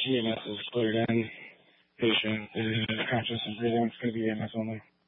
EMS is cleared in. Patient is conscious and breathing. It's going to be EMS only.